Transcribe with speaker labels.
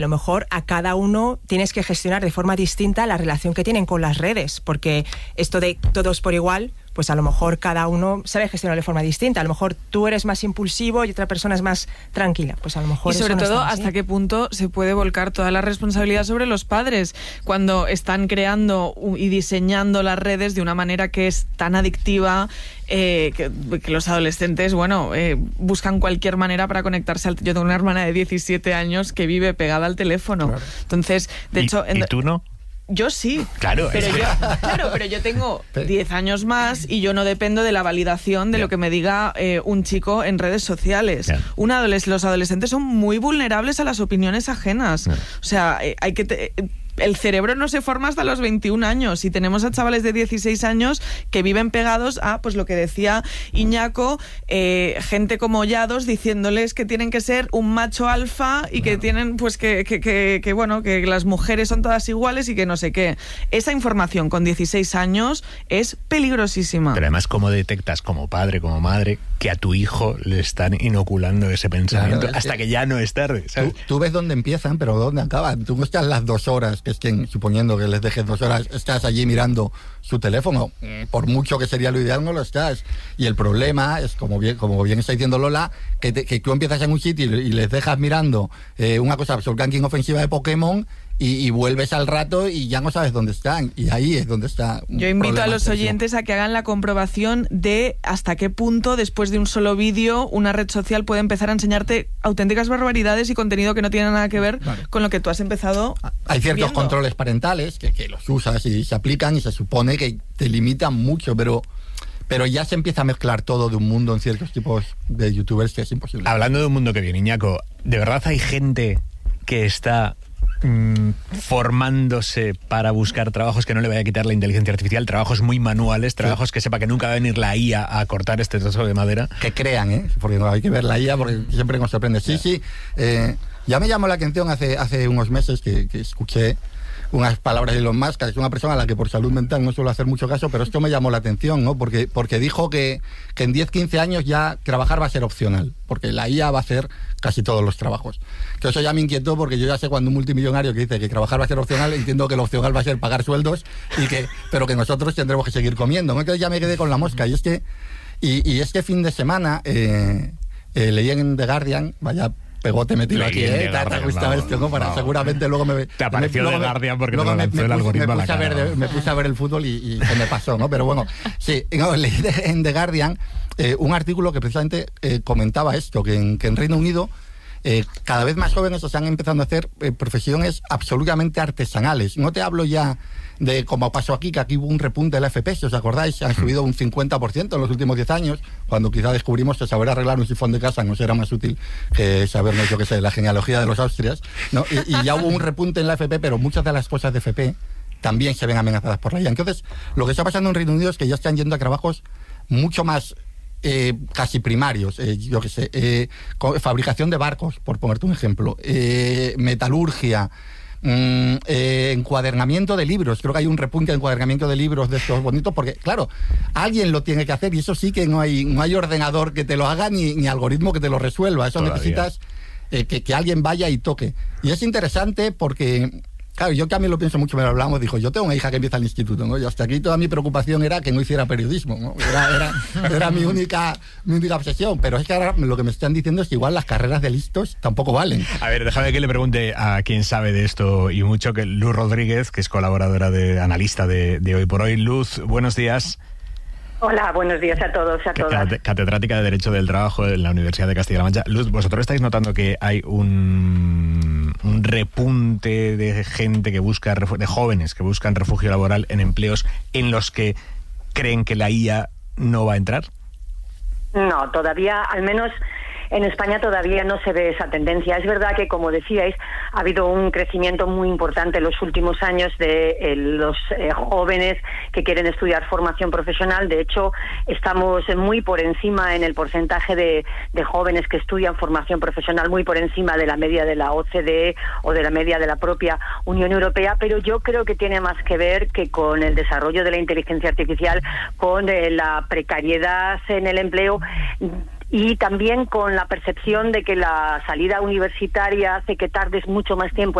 Speaker 1: A lo mejor a cada uno tienes que gestionar de forma distinta la relación que tienen con las redes, porque esto de todos por igual, pues a lo mejor cada uno sabe gestionar de forma distinta. A lo mejor tú eres más impulsivo y otra persona es más tranquila. Pues a lo mejor.
Speaker 2: Y sobre todo, ¿hasta qué punto se puede volcar toda la responsabilidad sobre los padres cuando están creando y diseñando las redes de una manera que es tan adictiva, que los adolescentes, buscan cualquier manera para conectarse al... Yo tengo una hermana de 17 años que vive pegada al teléfono. Claro. Entonces, de hecho...
Speaker 3: ¿Y tú no?
Speaker 2: Yo sí.
Speaker 3: Claro,
Speaker 2: pero yo tengo 10 años más y yo no dependo de la validación de lo que me diga un chico en redes sociales. Los adolescentes son muy vulnerables a las opiniones ajenas. O sea, hay que... El cerebro no se forma hasta los 21 años y tenemos a chavales de 16 años que viven pegados a, pues lo que decía Iñaco, gente como Hollados diciéndoles que tienen que ser un macho alfa y que tienen, pues que las mujeres son todas iguales y que no sé qué. Esa información con 16 años es peligrosísima.
Speaker 3: Pero además, ¿cómo detectas como padre, como madre, que a tu hijo le están inoculando ese pensamiento hasta que ya no es tarde, ¿sabes?
Speaker 4: Tú ves dónde empiezan, pero dónde acaban. Tú no estás las 2 horas, que es que, suponiendo que les dejes 2 horas, estás allí mirando su teléfono. Por mucho que sería lo ideal, no lo estás. Y el problema es, como bien está diciendo Lola, que tú empiezas en un sitio y les dejas mirando una cosa, el ranking ofensiva de Pokémon, y vuelves al rato y ya no sabes dónde están. Y ahí es donde está.
Speaker 2: Yo invito a los oyentes a que hagan la comprobación de hasta qué punto, después de un solo vídeo, una red social puede empezar a enseñarte auténticas barbaridades y contenido que no tiene nada que ver con lo que tú has empezado.
Speaker 4: Hay ciertos
Speaker 2: viendo.
Speaker 4: Controles parentales que los usas y se aplican y se supone que te limitan mucho, pero ya se empieza a mezclar todo de un mundo en ciertos tipos de youtubers que es imposible.
Speaker 3: Hablando de un mundo que viene, Iñaco, ¿de verdad hay gente que está formándose para buscar trabajos que no le vaya a quitar la inteligencia artificial, trabajos muy manuales, trabajos que sepa que nunca va a venir la IA a cortar este trozo de madera?
Speaker 4: Que crean, porque no hay que ver la IA porque siempre nos sorprende. Sí, ya me llamó la atención hace unos meses que escuché unas palabras de Elon Musk, que es una persona a la que por salud mental no suelo hacer mucho caso, pero esto me llamó la atención, ¿no? Porque dijo que en 10-15 años ya trabajar va a ser opcional, porque la IA va a hacer casi todos los trabajos. Que eso ya me inquietó, porque yo ya sé cuando un multimillonario que dice que trabajar va a ser opcional, entiendo que lo opcional va a ser pagar sueldos, pero que nosotros tendremos que seguir comiendo, ¿no? Entonces ya me quedé con la mosca, y este fin de semana leí en The Guardian, vaya pegote metido aquí, te ha gustado esto, ¿no? Seguramente luego me...
Speaker 3: Te apareció The Guardian porque te lo lanzó el algoritmo a la cara.
Speaker 4: Me puse a ver el fútbol y se me pasó, ¿no? Pero bueno, sí, leí en The Guardian un artículo que precisamente comentaba esto, que en Reino Unido cada vez más jóvenes están empezando a hacer profesiones absolutamente artesanales. No te hablo ya de como pasó aquí, que aquí hubo un repunte de la FP, si os acordáis, han subido un 50% en los últimos 10 años, cuando quizá descubrimos que saber arreglar un sifón de casa nos era más útil que sabernos, yo qué sé, la genealogía de los Austrias, ¿no? Y ya hubo un repunte en la FP, pero muchas de las cosas de FP también se ven amenazadas por la IA. Entonces, lo que está pasando en Reino Unido es que ya están yendo a trabajos mucho más casi primarios, yo qué sé, fabricación de barcos, por ponerte un ejemplo, metalurgia, encuadernamiento de libros. Creo que hay un repunte de encuadernamiento de libros de estos bonitos, porque claro, alguien lo tiene que hacer, y eso sí que no hay ordenador que te lo haga ni algoritmo que te lo resuelva. Eso todavía necesitas que alguien vaya y toque. Y es interesante porque, claro, yo también lo pienso mucho, me lo hablamos, dijo, yo tengo una hija que empieza el instituto, ¿no? Y hasta aquí toda mi preocupación era que no hiciera periodismo, ¿no? Era mi única obsesión, pero es que ahora lo que me están diciendo es que igual las carreras de listos tampoco valen.
Speaker 3: A ver, déjame que le pregunte a quien sabe de esto y mucho, que Luz Rodríguez, que es colaboradora analista de Hoy por Hoy. Luz, buenos días.
Speaker 5: Hola, buenos días a todos, a todas.
Speaker 3: Catedrática de Derecho del Trabajo en la Universidad de Castilla-La Mancha. Luz, ¿vosotros estáis notando que hay un repunte de gente que busca, de jóvenes que buscan refugio laboral en empleos en los que creen que la IA no va a entrar?
Speaker 5: No, todavía, al menos en España todavía no se ve esa tendencia. Es verdad que, como decíais, ha habido un crecimiento muy importante en los últimos años de los jóvenes que quieren estudiar formación profesional. De hecho, estamos muy por encima en el porcentaje de jóvenes que estudian formación profesional, muy por encima de la media de la OCDE o de la media de la propia Unión Europea, pero yo creo que tiene más que ver que con el desarrollo de la inteligencia artificial, con la precariedad en el empleo. y también con la percepción de que la salida universitaria hace que tardes mucho más tiempo